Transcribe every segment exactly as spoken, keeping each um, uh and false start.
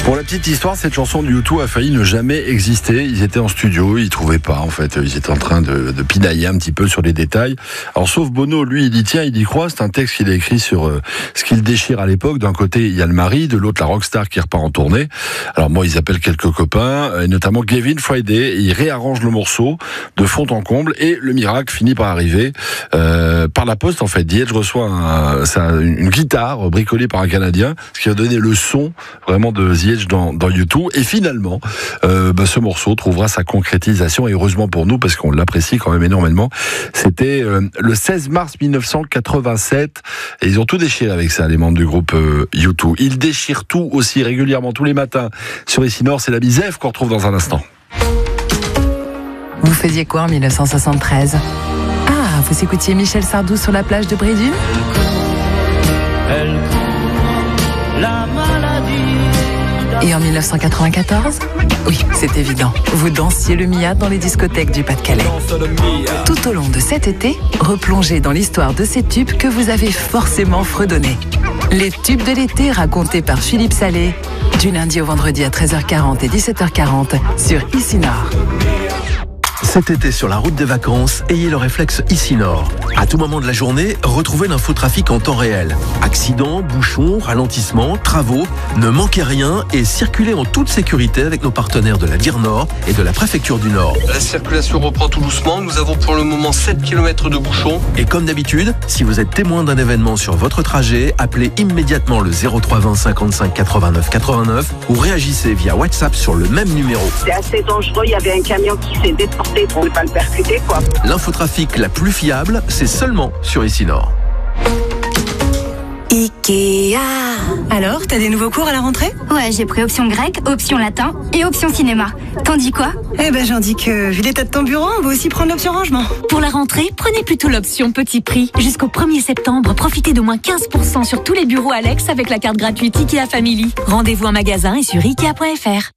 Pour la petite histoire, cette chanson de U deux a failli ne jamais exister. Ils étaient en studio, ils trouvaient pas, en fait. Ils étaient en train de, de pinailler un petit peu sur les détails. Alors, sauf Bono, lui, il y tient, il y croit. C'est un texte qu'il a écrit sur euh, ce qu'il déchire à l'époque. D'un côté, il y a le mari, de l'autre, la rockstar qui repart en tournée. Alors, moi, ils appellent quelques copains, et notamment Gavin Friday, et ils réarrangent le morceau de fond en comble, et le miracle finit par arriver. Euh, par la poste, en fait, The Edge reçoit un, ça, une guitare bricolée par un Canadien, ce qui a donné le son, vraiment, de The Edge dans, dans U deux. Et finalement, euh, bah, ce morceau trouvera sa concrétisation, et heureusement pour nous, parce qu'on l'apprécie quand même énormément. C'était euh, le seize mars mille neuf cent quatre-vingt-sept, et ils ont tout déchiré avec ça, les membres du groupe euh, U deux. Ils déchirent tout aussi régulièrement, tous les matins, sur Ici Nord. C'est la Zèf qu'on retrouve dans un instant. Vous faisiez quoi en mille neuf cent soixante-treize? Ah, vous écoutiez Michel Sardou sur la plage de Brédune? Elle court la maladie. Et en mille neuf cent quatre-vingt-quatorze? Oui, c'est évident. Vous dansiez le Mia dans les discothèques du Pas-de-Calais. Tout au long de cet été, replongez dans l'histoire de ces tubes que vous avez forcément fredonnés. Les tubes de l'été racontés par Philippe Salé, du lundi au vendredi à treize heures quarante et dix-sept heures quarante sur Ici Nord. Cet été sur la route des vacances, ayez le réflexe Ici Nord. À tout moment de la journée, retrouvez l'infotrafic en temps réel. Accidents, bouchons, ralentissements, travaux, ne manquez rien et circulez en toute sécurité avec nos partenaires de la D I R Nord et de la préfecture du Nord. La circulation reprend tout doucement. Nous avons pour le moment sept kilomètres de bouchons. Et comme d'habitude, si vous êtes témoin d'un événement sur votre trajet, appelez immédiatement le zéro trois vingt cinquante-cinq quatre-vingt-neuf quatre-vingt-neuf ou réagissez via WhatsApp sur le même numéro. C'est assez dangereux, il y avait un camion qui s'est déporté pour ne pas le percuter, quoi. L'infotrafic la plus fiable, c'est seulement sur Ici Nord. Ikea. Alors, t'as des nouveaux cours à la rentrée? Ouais, j'ai pris option grec, option latin et option cinéma. T'en dis quoi? Eh ben, j'en dis que, vu l'état de ton bureau, on va aussi prendre l'option rangement. Pour la rentrée, prenez plutôt l'option petit prix. Jusqu'au premier septembre, profitez d'au moins quinze pour cent sur tous les bureaux Alex avec la carte gratuite Ikea Family. Rendez-vous en magasin et sur ikea point f r.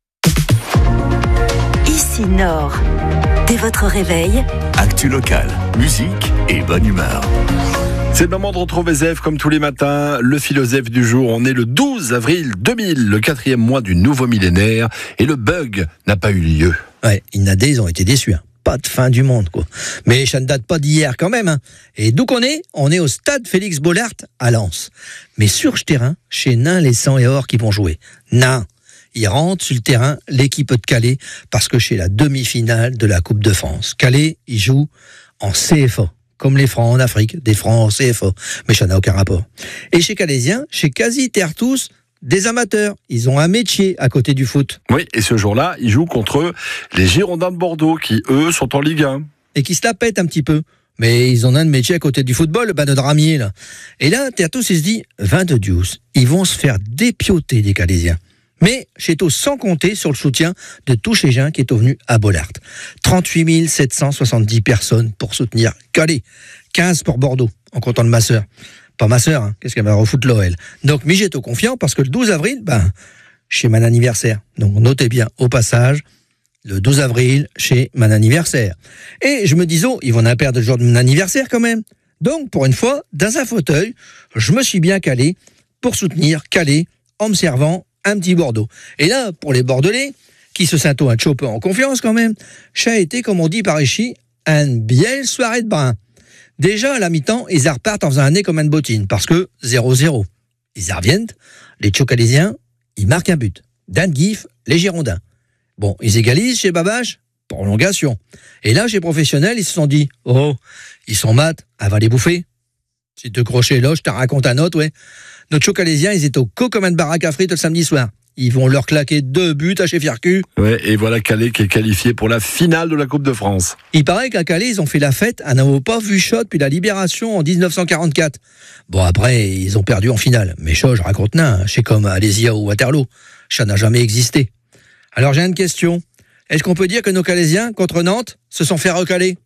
Ici Nord. Dès votre réveil, actu local, musique et bonne humeur. C'est le moment de retrouver Zèf comme tous les matins. Le philosophe du jour, on est le douze avril deux mille, le quatrième mois du nouveau millénaire, et le bug n'a pas eu lieu. Ouais, Inadé, ils ont été déçus. Hein. Pas de fin du monde, quoi. Mais ça ne date pas d'hier quand même. Hein. Et d'où qu'on est? On est au stade Félix Bollaert à Lens. Mais sur ce terrain, chez Nain, les Sang et Or qui vont jouer. Nain. Ils rentrent sur le terrain l'équipe de Calais parce que c'est la demi-finale de la Coupe de France. Calais, ils jouent en C F A, comme les Francs en Afrique, des Francs en C F A. Mais ça n'a aucun rapport. Et chez Calaisiens, chez quasi terre tous, des amateurs. Ils ont un métier à côté du foot. Oui, et ce jour-là, ils jouent contre les Girondins de Bordeaux qui, eux, sont en Ligue un. Et qui se la pètent un petit peu. Mais ils ont un métier à côté du football, ben de dramier, là. Et là, Tertus, il se dit, vingt de Deuce, ils vont se faire dépioter des Calaisiens. Mais chez tous, sans compter sur le soutien de tous ces gens qui est venu à Bollaert. trente-huit mille sept cent soixante-dix personnes pour soutenir Calais. quinze pour Bordeaux, en comptant de ma sœur. Pas ma sœur, hein, qu'est-ce qu'elle va refoutre l'O L. Donc, mais j'étais confiant parce que le douze avril, ben, chez mon anniversaire. Donc, notez bien au passage, le douze avril, chez mon anniversaire. Et je me dis, oh, ils vont en perdre le jour de mon anniversaire quand même. Donc, pour une fois, dans un fauteuil, je me suis bien calé pour soutenir Calais en me servant un petit Bordeaux. Et là, pour les Bordelais, qui se sentent un chopper en confiance quand même, ça a été, comme on dit par ici, une belle soirée de brin. Déjà, à la mi-temps, ils repartent en faisant un nez comme une bottine, parce que zéro zéro. Ils reviennent, les Tchocalaisiens, ils marquent un but. Dan Gif, les Girondins. Bon, ils égalisent chez Babache, prolongation. Et là, chez Professionnels, ils se sont dit, oh, ils sont mat, elle va les bouffer. Si te crochet là, je te raconte un autre, ouais. Nos Tchocalaisiens, ils étaient au co comme une baraque à frites le samedi soir. Ils vont leur claquer deux buts à chez Fiercu. Ouais, et voilà Calais qui est qualifié pour la finale de la Coupe de France. Il paraît qu'à Calais, ils ont fait la fête à n'avoir pas vu shot depuis la libération en dix-neuf cent quarante-quatre. Bon, après, ils ont perdu en finale. Mais ça, je raconte nain, c'est comme Alésia ou Waterloo. Ça n'a jamais existé. Alors, j'ai une question. Est-ce qu'on peut dire que nos Calaisiens, contre Nantes, se sont fait recaler?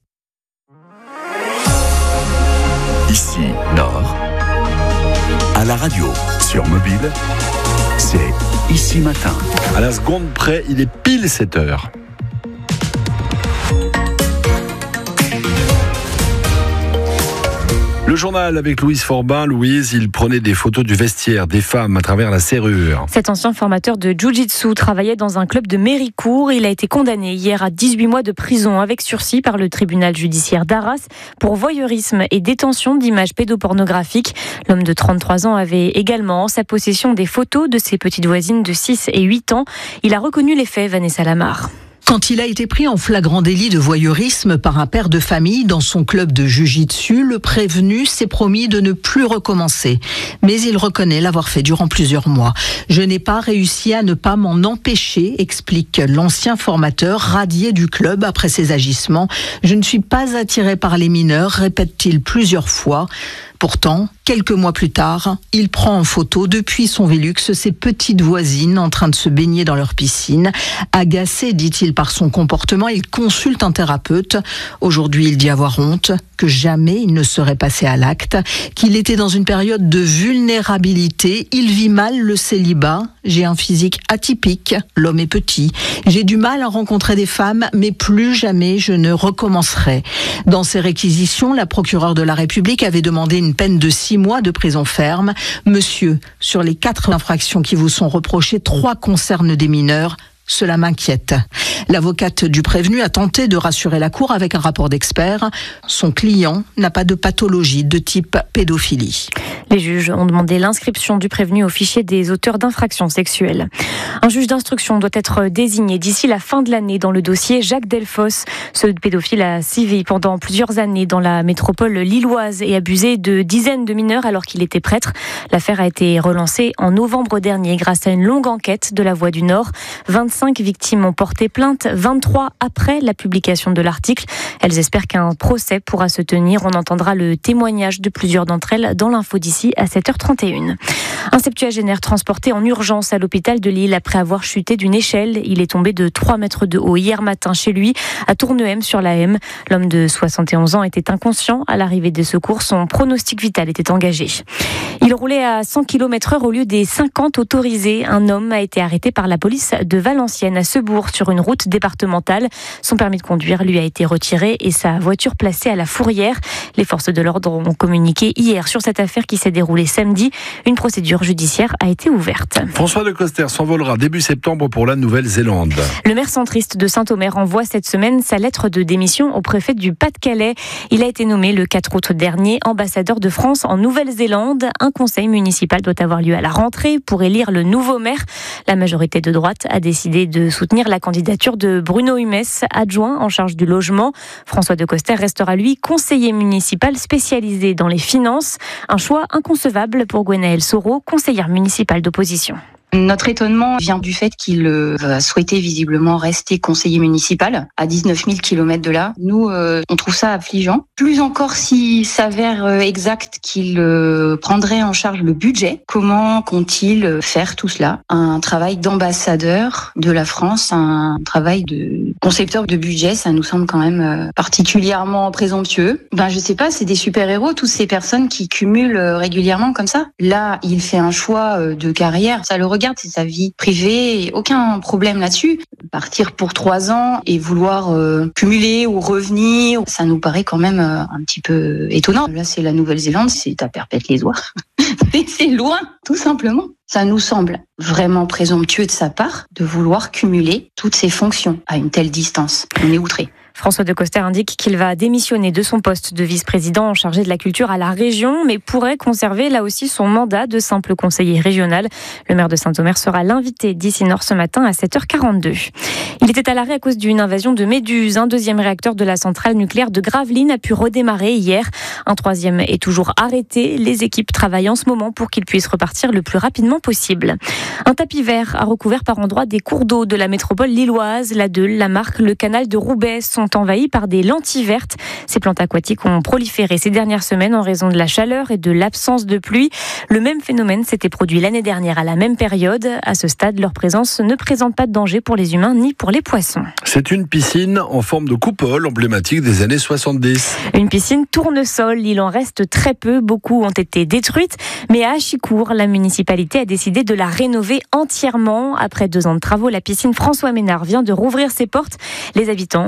Ici, Nord. À la radio, sur mobile, c'est Ici Matin. À la seconde près, il est pile sept heures. Le journal avec Louise Forbin. Louise, il prenait des photos du vestiaire des femmes à travers la serrure. Cet ancien formateur de jiu-jitsu travaillait dans un club de Méricourt. Il a été condamné hier à dix-huit mois de prison avec sursis par le tribunal judiciaire d'Arras pour voyeurisme et détention d'images pédopornographiques. L'homme de trente-trois ans avait également en sa possession des photos de ses petites voisines de six et huit ans. Il a reconnu les faits, Vanessa Lamar. Quand il a été pris en flagrant délit de voyeurisme par un père de famille dans son club de jiu-jitsu, le prévenu s'est promis de ne plus recommencer. Mais il reconnaît l'avoir fait durant plusieurs mois. Je n'ai pas réussi à ne pas m'en empêcher, explique l'ancien formateur radié du club après ses agissements. Je ne suis pas attiré par les mineurs, répète-t-il plusieurs fois. Pourtant, quelques mois plus tard, il prend en photo depuis son Velux ses petites voisines en train de se baigner dans leur piscine. Agacé, dit-il, par son comportement, il consulte un thérapeute. Aujourd'hui, il dit avoir honte, que jamais il ne serait passé à l'acte, qu'il était dans une période de vulnérabilité. Il vit mal le célibat. J'ai un physique atypique, l'homme est petit. J'ai du mal à rencontrer des femmes, mais plus jamais je ne recommencerai. Dans ses réquisitions, la procureure de la République avait demandé une peine de six mois de prison ferme. Monsieur, sur les quatre infractions qui vous sont reprochées, trois concernent des mineurs. Cela m'inquiète. L'avocate du prévenu a tenté de rassurer la cour avec un rapport d'expert. Son client n'a pas de pathologie de type pédophilie. Les juges ont demandé l'inscription du prévenu au fichier des auteurs d'infractions sexuelles. Un juge d'instruction doit être désigné d'ici la fin de l'année dans le dossier Jacques Delfosse. Ce pédophile a sévi pendant plusieurs années dans la métropole lilloise et abusé de dizaines de mineurs alors qu'il était prêtre. L'affaire a été relancée en novembre dernier grâce à une longue enquête de la Voix du Nord. vingt-cinq victimes ont porté plainte, vingt-trois après la publication de l'article. Elles espèrent qu'un procès pourra se tenir. On entendra le témoignage de plusieurs d'entre elles dans l'info d'ici à sept heures trente et une. Un septuagénaire transporté en urgence à l'hôpital de Lille après avoir chuté d'une échelle. Il est tombé de trois mètres de haut hier matin chez lui à Tournehem sur la M. L'homme de soixante et onze ans était inconscient à l'arrivée des secours. Son pronostic vital était engagé. Il roulait à cent kilomètres heure au lieu des cinquante autorisés. Un homme a été arrêté par la police de Valenciennes à Sebourg sur une route départementale. Son permis de conduire lui a été retiré et sa voiture placée à la fourrière. Les forces de l'ordre ont communiqué hier sur cette affaire qui s'est déroulée samedi. Une procédure judiciaire a été ouverte. François Lecoster s'envolera début septembre pour la Nouvelle-Zélande. Le maire centriste de Saint-Omer envoie cette semaine sa lettre de démission au préfet du Pas-de-Calais. Il a été nommé le quatre août dernier ambassadeur de France en Nouvelle-Zélande. Un conseil municipal doit avoir lieu à la rentrée pour élire le nouveau maire. La majorité de droite a décidé de soutenir la candidature de Bruno Humès, adjoint en charge du logement. François Lecoster restera lui conseiller municipal spécialisé dans les finances. Un choix inconcevable pour Gwenaëlle Soro, conseillère municipale d'opposition. Notre étonnement vient du fait qu'il euh, va souhaiter visiblement rester conseiller municipal à dix-neuf mille kilomètres de là. Nous, euh, on trouve ça affligeant. Plus encore s'il s'avère euh, exact qu'il euh, prendrait en charge le budget. Comment compte-t-il faire tout cela? Un travail d'ambassadeur de la France, un travail de concepteur de budget, ça nous semble quand même euh, particulièrement présomptueux. Ben, je sais pas, c'est des super-héros, toutes ces personnes qui cumulent euh, régulièrement comme ça. Là, il fait un choix euh, de carrière, ça le regarde. C'est sa vie privée, aucun problème là-dessus. Partir pour trois ans et vouloir euh, cumuler ou revenir, ça nous paraît quand même euh, un petit peu étonnant. Là, c'est la Nouvelle-Zélande, c'est à perpète les oies. C'est loin, tout simplement. Ça nous semble vraiment présomptueux de sa part de vouloir cumuler toutes ces fonctions à une telle distance. On est outré. François Lecoster indique qu'il va démissionner de son poste de vice-président chargé de la culture à la région, mais pourrait conserver là aussi son mandat de simple conseiller régional. Le maire de Saint-Omer sera l'invité d'ici Nord ce matin à sept heures quarante-deux. Il était à l'arrêt à cause d'une invasion de méduses. Un deuxième réacteur de la centrale nucléaire de Gravelines a pu redémarrer hier. Un troisième est toujours arrêté. Les équipes travaillent en ce moment pour qu'il puisse repartir le plus rapidement possible. Un tapis vert a recouvert par endroits des cours d'eau de la métropole lilloise. La Deule, la Marque, le canal de Roubaix sont envahis par des lentilles vertes. Ces plantes aquatiques ont proliféré ces dernières semaines en raison de la chaleur et de l'absence de pluie. Le même phénomène s'était produit l'année dernière à la même période. À ce stade, leur présence ne présente pas de danger pour les humains ni pour les poissons. C'est une piscine en forme de coupole emblématique des années soixante-dix. Une piscine tournesol, il en reste très peu, beaucoup ont été détruites, mais à Achicourt, la municipalité a décidé de la rénover entièrement. Après deux ans de travaux, la piscine François Ménard vient de rouvrir ses portes. Les habitants ont pu découvrir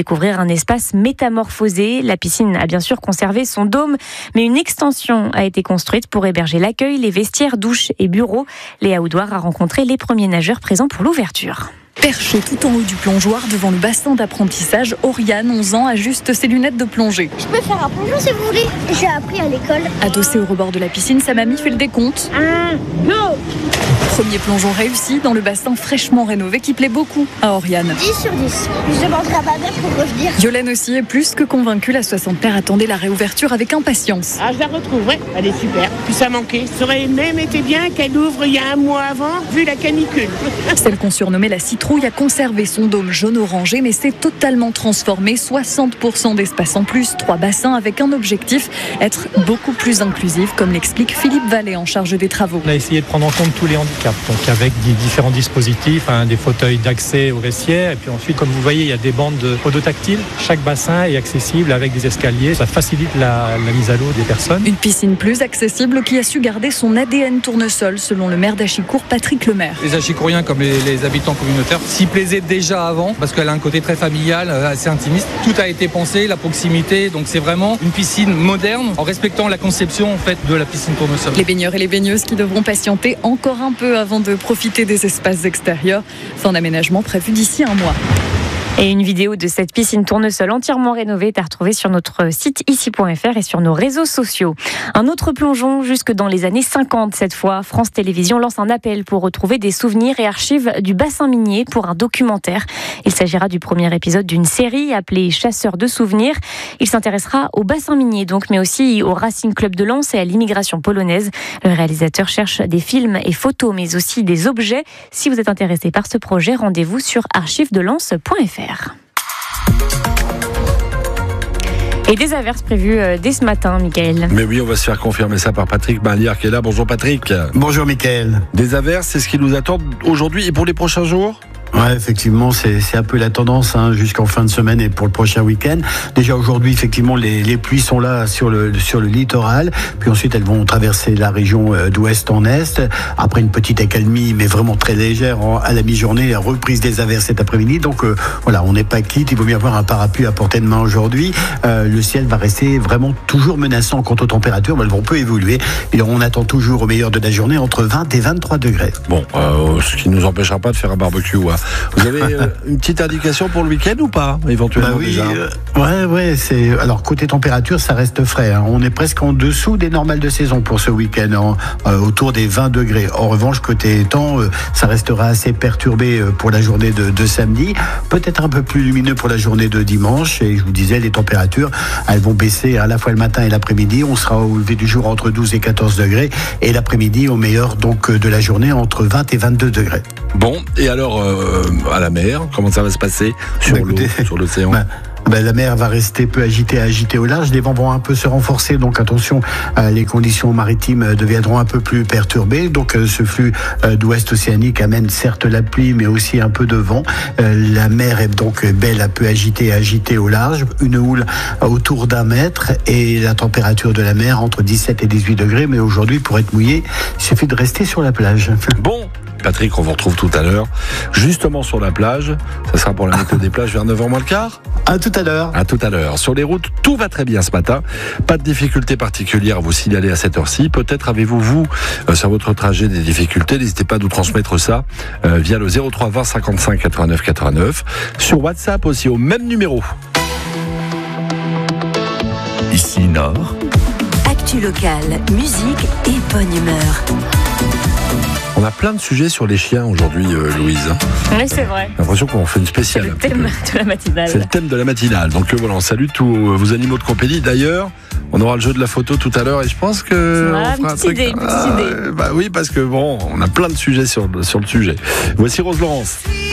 découvrir un espace métamorphosé. La piscine a bien sûr conservé son dôme, mais une extension a été construite pour héberger l'accueil, les vestiaires, douches et bureaux. Léa Oudoir a rencontré les premiers nageurs présents pour l'ouverture. Perché tout en haut du plongeoir devant le bassin d'apprentissage, Oriane, onze ans, ajuste ses lunettes de plongée. Je peux faire un plongeon si vous voulez. J'ai appris à l'école. Adossée au rebord de la piscine, sa mamie fait le décompte. Un, deux. Premier plongeon réussi dans le bassin fraîchement rénové qui plaît beaucoup à Oriane. dix sur dix. Je demanderai à ma mère pour revenir. Yolène aussi est plus que convaincue. La soixantaine attendait la réouverture avec impatience. Ah, je la retrouve, ouais. Elle est super. Puis ça manquait. J'aurais même été bien qu'elle ouvre il y a un mois avant, vu la canicule. Celle qu'on surnommait la citrouille a conservé son dôme jaune-orangé, mais s'est totalement transformé. soixante pour cent d'espace en plus, trois bassins avec un objectif, être beaucoup plus inclusif, comme l'explique Philippe Vallée en charge des travaux. On a essayé de prendre en compte tous les handicaps, donc avec des différents dispositifs, hein, des fauteuils d'accès aux vestiaires, et puis ensuite, comme vous voyez, il y a des bandes podotactiles. Chaque bassin est accessible avec des escaliers. Ça facilite la, la mise à l'eau des personnes. Une piscine plus accessible qui a su garder son A D N tournesol, selon le maire d'Achicourt, Patrick Lemaire. Les Achicouriens, comme les, les habitants communautaires, s'y plaisaient déjà avant, parce qu'elle a un côté très familial, assez intimiste. Tout a été pensé, la proximité, donc c'est vraiment une piscine moderne, en respectant la conception en fait de la piscine tournesol. Les baigneurs et les baigneuses qui devront patienter encore un peu avant de profiter des espaces extérieurs. Fin d'aménagement prévu d'ici un mois. Et une vidéo de cette piscine tournesol entièrement rénovée est à retrouver sur notre site ici point f r et sur nos réseaux sociaux. Un autre plongeon jusque dans les années cinquante cette fois. France Télévisions lance un appel pour retrouver des souvenirs et archives du bassin minier pour un documentaire. Il s'agira du premier épisode d'une série appelée Chasseurs de souvenirs. Il s'intéressera au bassin minier donc, mais aussi au Racing Club de Lens et à l'immigration polonaise. Le réalisateur cherche des films et photos, mais aussi des objets. Si vous êtes intéressé par ce projet, rendez-vous sur archives de lens point f r. Et des averses prévues dès ce matin, Mickaël. Mais oui, on va se faire confirmer ça par Patrick Malière qui est là. Bonjour Patrick. Bonjour Mickaël. Des averses, c'est ce qui nous attend aujourd'hui et pour les prochains jours ? Ouais, effectivement, c'est, c'est un peu la tendance hein, jusqu'en fin de semaine et pour le prochain week-end. Déjà aujourd'hui, effectivement, les, les pluies sont là sur le sur le littoral. Puis ensuite, elles vont traverser la région euh, d'ouest en est. Après une petite accalmie, mais vraiment très légère en, à la mi-journée, la reprise des averses cet après-midi. Donc euh, voilà, on n'est pas quitte. Il vaut mieux avoir un parapluie à portée de main aujourd'hui. Euh, le ciel va rester vraiment toujours menaçant quant aux températures. Elles vont peu évoluer. Et on attend toujours au meilleur de la journée entre vingt et vingt-trois degrés. Bon, euh, ce qui ne nous empêchera pas de faire un barbecue. Ouais. Vous avez euh, une petite indication pour le week-end ou pas, éventuellement? Bah oui, déjà euh, ouais, ouais. C'est alors côté température, ça reste frais. Hein. On est presque en dessous des normales de saison pour ce week-end, hein, euh, autour des vingt degrés. En revanche, côté temps, euh, ça restera assez perturbé euh, pour la journée de, de samedi. Peut-être un peu plus lumineux pour la journée de dimanche. Et je vous disais, les températures, elles vont baisser à la fois le matin et l'après-midi. On sera au lever du jour entre douze et quatorze degrés, et l'après-midi au meilleur donc de la journée entre vingt et vingt-deux degrés. Bon, et alors euh, à la mer, comment ça va se passer sur bah, écoutez, l'eau, sur l'océan? bah, bah, La mer va rester peu agitée, agitée au large. Les vents vont un peu se renforcer, donc attention, euh, les conditions maritimes deviendront un peu plus perturbées. Donc euh, ce flux euh, d'ouest océanique amène certes la pluie, mais aussi un peu de vent. Euh, la mer est donc belle, un peu agitée, agitée au large. Une houle autour d'un mètre et la température de la mer entre dix-sept et dix-huit degrés. Mais aujourd'hui, pour être mouillé, il suffit de rester sur la plage. Bon. Patrick, on vous retrouve tout à l'heure, justement sur la plage. Ça sera pour la météo des plages vers neuf heures moins le quart. À tout à l'heure. À tout à l'heure. Sur les routes, tout va très bien ce matin. Pas de difficultés particulières à vous signaler à cette heure-ci. Peut-être avez-vous, vous, euh, sur votre trajet des difficultés. N'hésitez pas à nous transmettre ça euh, via le zéro trois vingt cinquante-cinq quatre-vingt-neuf quatre-vingt-neuf. Sur WhatsApp aussi, au même numéro. Ici Nord. Actu locale, musique et bonne humeur. On a plein de sujets sur les chiens aujourd'hui, euh, Louise. Oui, c'est vrai. J'ai l'impression qu'on fait une spéciale. C'est le thème de la matinale. C'est le thème de la matinale. Donc voilà, on salue tous vos animaux de compagnie. D'ailleurs, on aura le jeu de la photo tout à l'heure et je pense que ah, on fera un truc. Idée, ah, idée. Bah oui, parce que bon, on a plein de sujets sur, sur le sujet. Voici Rose Laurence.